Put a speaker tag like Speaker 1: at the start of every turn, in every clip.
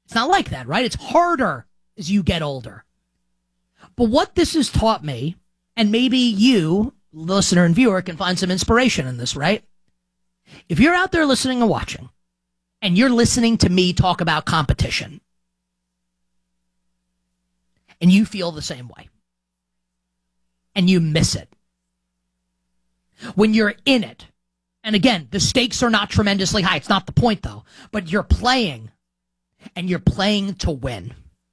Speaker 1: It's not like that, right? It's harder as you get older. But what this has taught me, and maybe you, listener and viewer, can find some inspiration in this, right? If you're out there listening and watching, and you're listening to me talk about competition, and you feel the same way, and you miss it, when you're in it, and again, the stakes are not tremendously high. It's not the point, though. But you're playing, and you're playing to win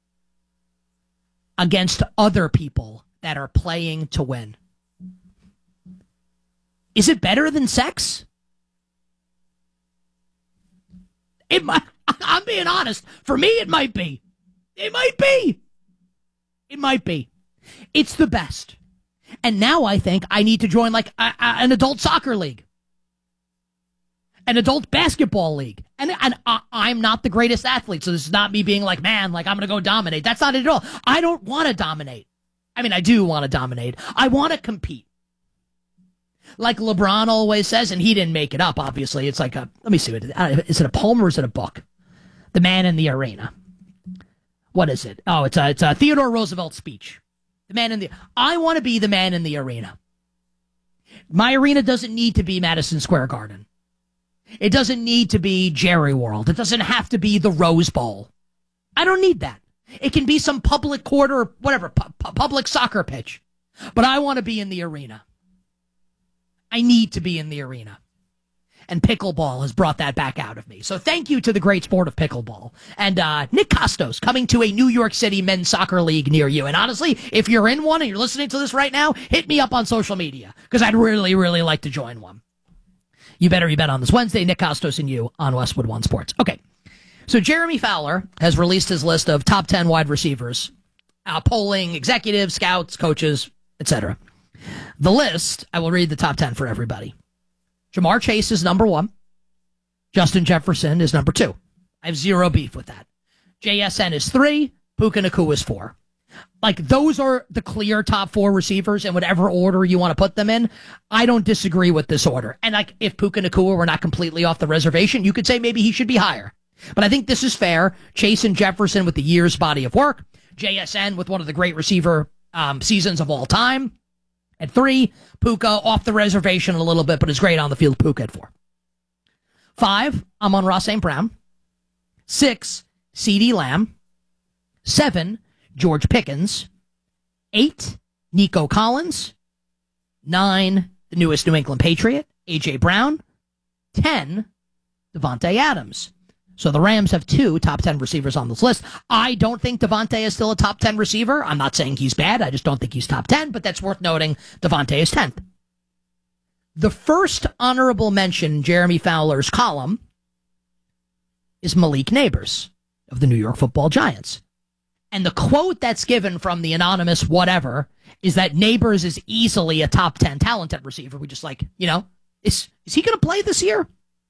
Speaker 1: against other people that are playing to win. Is it better than sex? It might. I'm being honest. For me, it might be. It might be. It might be. It's the best. And now I think I need to join like an adult soccer league, an adult basketball league. And I'm not the greatest athlete, so this is not me being like, man, like I'm going to go dominate. That's not it at all. I don't want to dominate. I mean, I do want to dominate. I want to compete. Like LeBron always says, and he didn't make it up, obviously. It's like let me see. Is it a poem or is it a book? The Man in the Arena. What is it? Oh, it's a Theodore Roosevelt speech. I want to be the man in the arena. My arena doesn't need to be Madison Square Garden. It doesn't need to be Jerry World. It doesn't have to be the Rose Bowl. I don't need that. It can be some public court or whatever, public soccer pitch. But I want to be in the arena. I need to be in the arena. And pickleball has brought that back out of me. So thank you to the great sport of pickleball. And Nick Kostos coming to a New York City men's soccer league near you. And honestly, if you're in one and you're listening to this right now, hit me up on social media because I'd really, really like to join one. You better be bet on this Wednesday. Nick Kostos and you on Westwood One Sports. Okay, so Jeremy Fowler has released his list of top 10 wide receivers, polling executives, scouts, coaches, etc. The list, I will read the top 10 for everybody. Jamar Chase is number 1. Justin Jefferson is number 2. I have zero beef with that. JSN is 3. Puka Nacua is 4. Like, those are the clear top 4 receivers in whatever order you want to put them in. I don't disagree with this order. And like, if Puka Nacua were not completely off the reservation, you could say maybe he should be higher. But I think this is fair. Chase and Jefferson with the year's body of work. JSN with one of the great receiver seasons of all time. At 3, Puka off the reservation a little bit, but is great on the field. Puka at 4. 5, Amon-Ra St. Brown. 6, CeeDee Lamb. 7, George Pickens. 8, Nico Collins. 9, the newest New England Patriot, A.J. Brown. 10, Davante Adams. So the Rams have 2 top 10 receivers on this list. I don't think Davante is still a top 10 receiver. I'm not saying he's bad. I just don't think he's top 10, but that's worth noting. Davante is 10th. The first honorable mention in Jeremy Fowler's column is Malik Nabers of the New York Football Giants. And the quote that's given from the anonymous whatever is that Nabers is easily a top 10 talented receiver. We just is he going to play this year?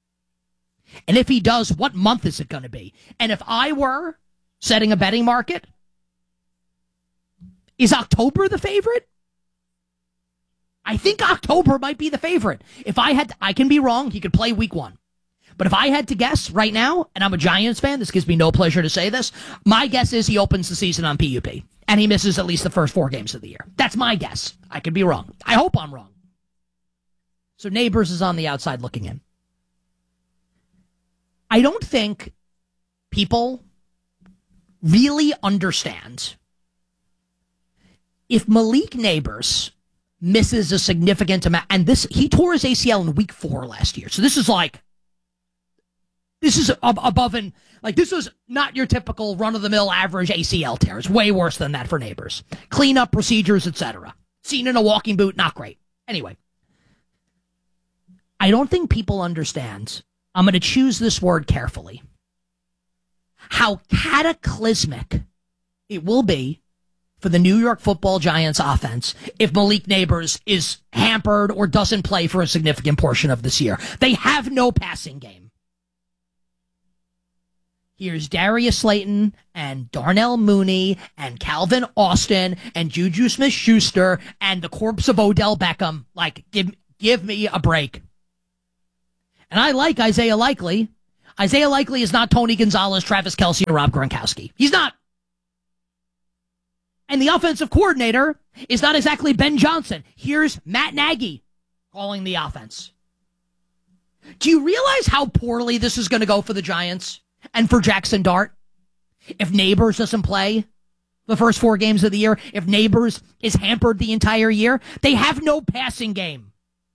Speaker 1: And if he does, what month is it going to be? And if I were setting a betting market, is October the favorite? I think October might be the favorite. If I had to, I can be wrong. He could play week 1. But if I had to guess right now, and I'm a Giants fan, this gives me no pleasure to say this, my guess is he opens the season on PUP. And he misses at least the first 4 games of the year. That's my guess. I could be wrong. I hope I'm wrong. So Nabers is on the outside looking in. I don't think people really understand if Malik Nabers misses a significant amount, and he tore his ACL in week 4 last year. So this is above and like, this is not your typical run-of-the-mill average ACL tear. It's way worse than that for Nabers. Cleanup procedures, etc. Seen in a walking boot, not great. Anyway, I don't think people understand. I'm going to choose this word carefully. How cataclysmic it will be for the New York Football Giants offense if Malik Nabers is hampered or doesn't play for a significant portion of this year. They have no passing game. Here's Darius Slayton and Darnell Mooney and Calvin Austin and Juju Smith-Schuster and the corpse of Odell Beckham. Like, give me a break. And I like Isaiah Likely. Isaiah Likely is not Tony Gonzalez, Travis Kelce, or Rob Gronkowski. He's not. And the offensive coordinator is not exactly Ben Johnson. Here's Matt Nagy calling the offense. Do you realize how poorly this is going to go for the Giants and for Jackson Dart? If Neighbors doesn't play the first 4 games of the year, if Neighbors is hampered the entire year, they have no passing game.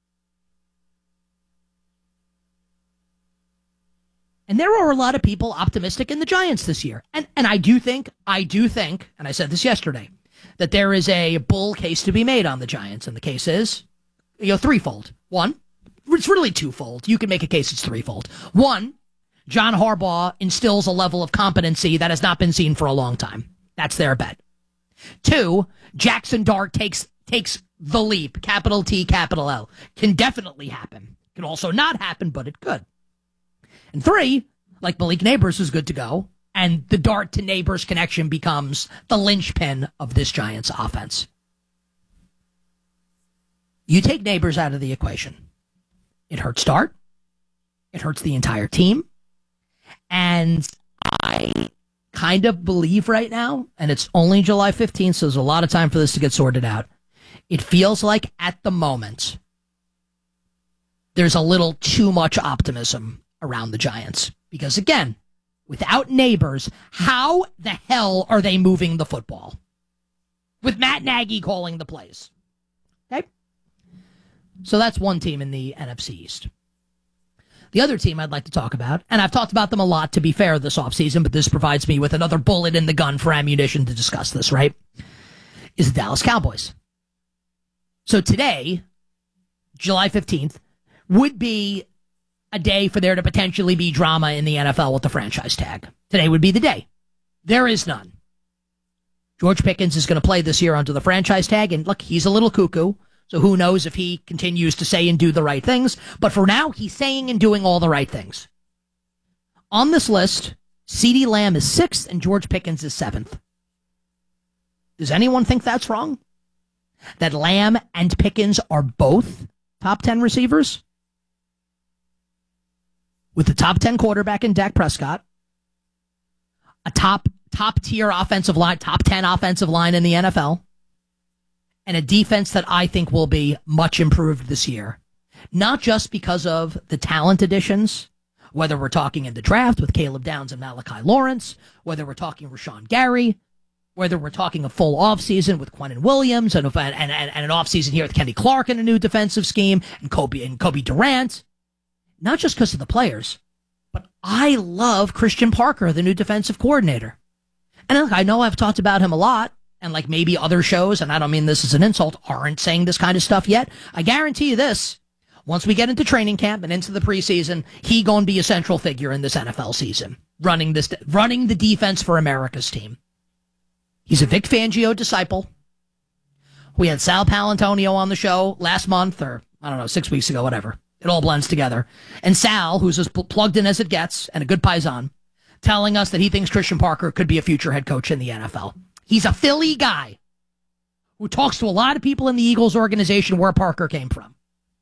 Speaker 1: And there are a lot of people optimistic in the Giants this year. And I do think, and I said this yesterday, that there is a bull case to be made on the Giants. And the case is, threefold. One, it's really twofold. You can make a case it's threefold. One, John Harbaugh instills a level of competency that has not been seen for a long time. That's their bet. Two, Jackson Dart takes the leap, capital T, capital L. Can definitely happen. Can also not happen, but it could. And three, like Malik Neighbors is good to go, and the Dart to Neighbors connection becomes the linchpin of this Giants offense. You take Neighbors out of the equation. It hurts Dart. It hurts the entire team. And I kind of believe right now, and it's only July 15th, so there's a lot of time for this to get sorted out. It feels like at the moment, there's a little too much optimism around the Giants. Because again, without Neighbors, how the hell are they moving the football? With Matt Nagy calling the plays. Okay? So that's one team in the NFC East. The other team I'd like to talk about, and I've talked about them a lot, to be fair, this offseason, but this provides me with another bullet in the gun for ammunition to discuss this, right? Is the Dallas Cowboys. So today, July 15th, would be a day for there to potentially be drama in the NFL with the franchise tag. Today would be the day. There is none. George Pickens is going to play this year under the franchise tag, and look, he's a little cuckoo, so who knows if he continues to say and do the right things, but for now, he's saying and doing all the right things. On this list, CeeDee Lamb is 6th and George Pickens is 7th. Does anyone think that's wrong? That Lamb and Pickens are both top 10 receivers? With the top 10 quarterback in Dak Prescott, a top tier offensive line, top 10 offensive line in the NFL, and a defense that I think will be much improved this year. Not just because of the talent additions, whether we're talking in the draft with Caleb Downs and Malachi Lawrence, whether we're talking Rashawn Gary, whether we're talking a full offseason with Quinnen Williams and an offseason here with Kenny Clark in a new defensive scheme and Kobe Durant. Not just because of the players, but I love Christian Parker, the new defensive coordinator. And I know I've talked about him a lot, and like maybe other shows, and I don't mean this as an insult, aren't saying this kind of stuff yet. I guarantee you this, once we get into training camp and into the preseason, he gonna be a central figure in this NFL season, running the defense for America's team. He's a Vic Fangio disciple. We had Sal Palantonio on the show last month, or I don't know, 6 weeks ago, whatever. It all blends together. And Sal, who's as plugged in as it gets, and a good paisan, telling us that he thinks Christian Parker could be a future head coach in the NFL. He's a Philly guy who talks to a lot of people in the Eagles organization where Parker came from.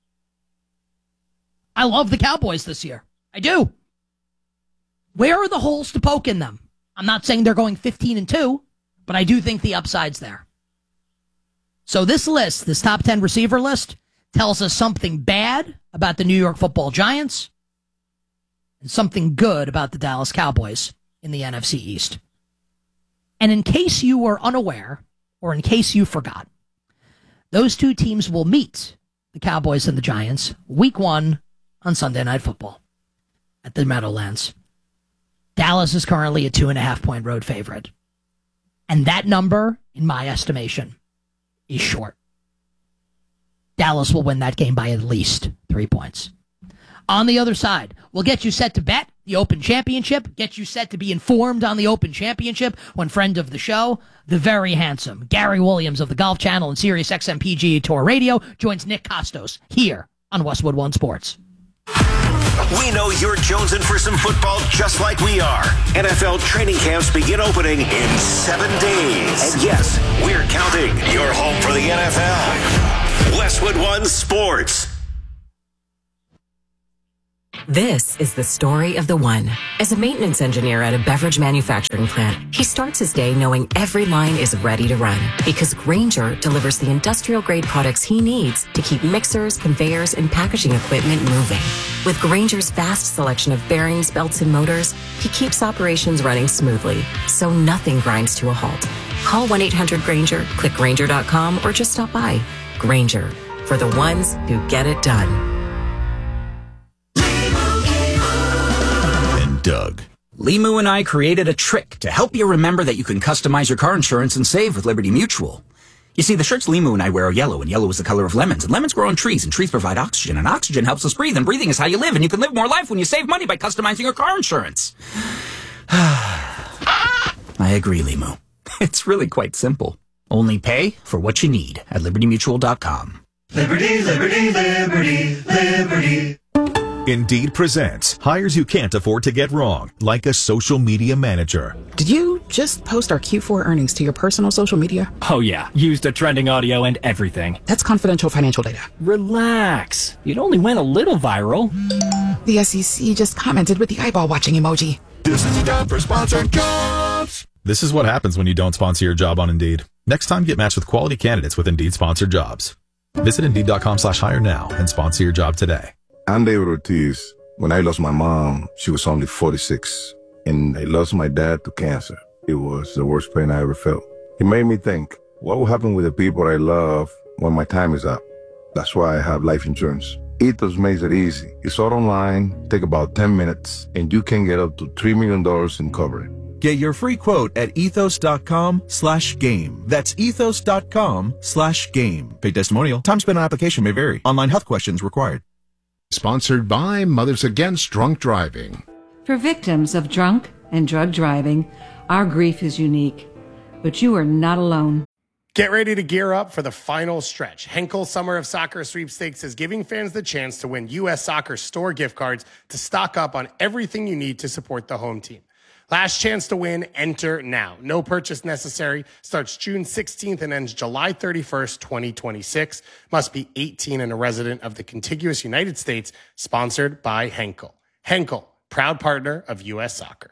Speaker 1: I love the Cowboys this year. I do. Where are the holes to poke in them? I'm not saying they're going 15-2, but I do think the upside's there. So this list, this top 10 receiver list, tells us something bad about the New York Football Giants and something good about the Dallas Cowboys in the NFC East. And in case you were unaware, or in case you forgot, those two teams will meet, the Cowboys and the Giants, week 1 on Sunday Night Football at the Meadowlands. Dallas is currently a 2.5-point road favorite. And that number, in my estimation, is short. Dallas will win that game by at least 3 points. On the other side, we'll get you set to bet the Open Championship, get you set to be informed on the Open Championship when friend of the show, the very handsome Gary Williams of the Golf Channel and Sirius XM PGA Tour Radio joins Nick Costos here on Westwood One Sports.
Speaker 2: We know you're jonesing for some football just like we are. NFL training camps begin opening in 7 days. And yes, we're counting. Your home for the NFL. Westwood One Sports.
Speaker 3: This is the story of the one. As a maintenance engineer at a beverage manufacturing plant, he starts his day knowing every line is ready to run because Grainger delivers the industrial-grade products he needs to keep mixers, conveyors, and packaging equipment moving. With Grainger's vast selection of bearings, belts, and motors, he keeps operations running smoothly, so nothing grinds to a halt. Call 1-800-GRAINGER, click Grainger.com, or just stop by. Grainger, for the ones who get it done.
Speaker 4: Doug.
Speaker 5: Limu and I created a trick to help you remember that you can customize your car insurance and save with Liberty Mutual. You see, the shirts Limu and I wear are yellow, and yellow is the color of lemons, and lemons grow on trees, and trees provide oxygen, and oxygen helps us breathe, and breathing is how you live, and you can live more life when you save money by customizing your car insurance. I agree, Limu. It's really quite simple. Only pay for what you need at LibertyMutual.com.
Speaker 6: Liberty, liberty, liberty, liberty.
Speaker 4: Indeed presents hires you can't afford to get wrong, like a social media manager.
Speaker 7: Did you just post our Q4 earnings to your personal social media?
Speaker 8: Oh yeah, used a trending audio and everything.
Speaker 7: That's confidential financial data.
Speaker 8: Relax. It only went a little viral.
Speaker 7: The SEC just commented with the eyeball watching emoji.
Speaker 6: This is time for sponsored jobs.
Speaker 4: This is what happens when you don't sponsor your job on Indeed. Next time, get matched with quality candidates with Indeed sponsored jobs. Visit Indeed.com/hire now and sponsor your job today.
Speaker 9: I'm David Ortiz. When I lost my mom, she was only 46, and I lost my dad to cancer. It was the worst pain I ever felt. It made me think, what will happen with the people I love when my time is up? That's why I have life insurance. Ethos makes it easy. It's all online, take about 10 minutes, and you can get up to $3 million in coverage.
Speaker 10: Get your free quote at ethos.com/game. That's ethos.com/game. Paid testimonial. Time spent on application may vary. Online health questions required.
Speaker 11: Sponsored by Mothers Against Drunk Driving.
Speaker 12: For victims of drunk and drug driving, our grief is unique, but you are not alone.
Speaker 13: Get ready to gear up for the final stretch. Henkel Summer of Soccer Sweepstakes is giving fans the chance to win U.S. Soccer store gift cards to stock up on everything you need to support the home team. Last chance to win, enter now. No purchase necessary. Starts June 16th and ends July 31st, 2026. Must be 18 and a resident of the contiguous United States. Sponsored by Henkel. Henkel, proud partner of U.S. Soccer.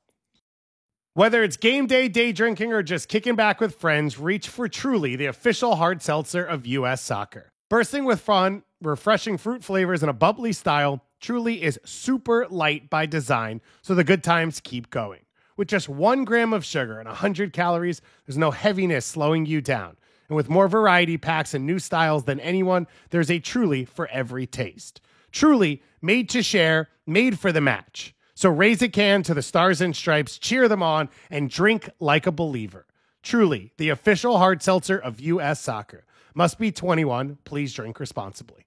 Speaker 13: Whether it's game day, day drinking, or just kicking back with friends, reach for Truly, the official hard seltzer of U.S. Soccer. Bursting with fun, refreshing fruit flavors, and a bubbly style, Truly is super light by design, so the good times keep going. With just 1 gram of sugar and 100 calories, there's no heaviness slowing you down. And with more variety packs and new styles than anyone, there's a Truly for every taste. Truly, made to share, made for the match. So raise a can to the Stars and Stripes, cheer them on, and drink like a believer. Truly, the official hard seltzer of U.S. Soccer. Must be 21. Please drink responsibly.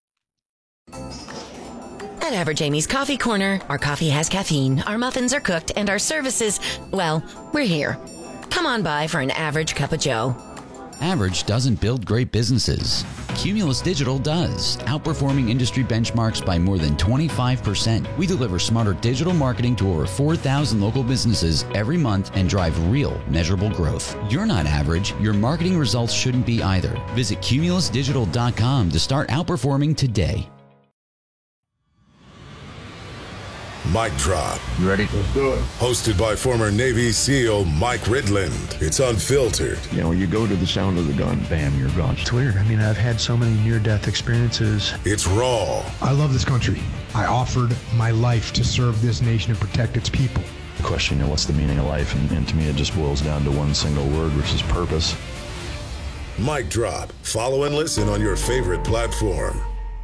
Speaker 14: At Average Amy's Coffee Corner, our coffee has caffeine, our muffins are cooked, and our services, well, we're here. Come on by for an average cup of joe.
Speaker 15: Average doesn't build great businesses. Cumulus Digital does, outperforming industry benchmarks by more than 25%. We deliver smarter digital marketing to over 4,000 local businesses every month and drive real, measurable growth. You're not average. Your marketing results shouldn't be either. Visit cumulusdigital.com to start outperforming today.
Speaker 16: Mic Drop.
Speaker 17: You ready?
Speaker 16: Let's do it. Hosted by former Navy SEAL Mike Ridland. It's unfiltered.
Speaker 17: You know, you go to the sound of the gun, bam, you're gone.
Speaker 18: It's weird. I mean, I've had so many near-death experiences.
Speaker 16: It's raw.
Speaker 18: I love this country. I offered my life to serve this nation and protect its people.
Speaker 17: The question, you know, what's the meaning of life? And to me, it just boils down to one single word, which is purpose.
Speaker 16: Mic Drop. Follow and listen on your favorite platform.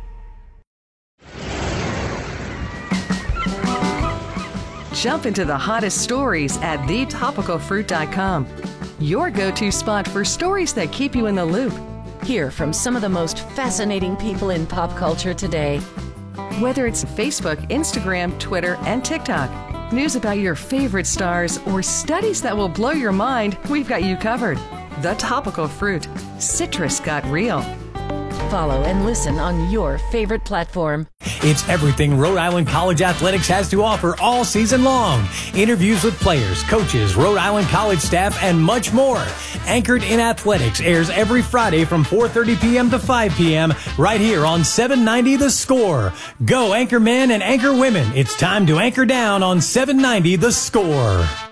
Speaker 19: Jump into the hottest stories at thetopicalfruit.com. Your go-to spot for stories that keep you in the loop.
Speaker 14: Hear from some of the most fascinating people in pop culture today.
Speaker 19: Whether it's Facebook, Instagram, Twitter, and TikTok, news about your favorite stars, or studies that will blow your mind, we've got you covered. The Topical Fruit. Citrus got real.
Speaker 14: Follow and listen on your favorite platform.
Speaker 20: It's everything Rhode Island College Athletics has to offer all season long. Interviews with players, coaches, Rhode Island College staff, and much more. Anchored in Athletics airs every Friday from 4:30 p.m. to 5 p.m. right here on 790 The Score. Go Anchor Men and Anchor Women. It's time to anchor down on 790 The Score.